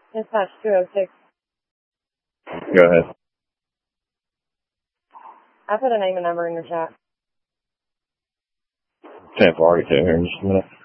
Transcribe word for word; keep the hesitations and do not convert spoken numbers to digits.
Dispatch two oh six. Go ahead. I put a name and number in your chat. ten forty-two here in just a minute.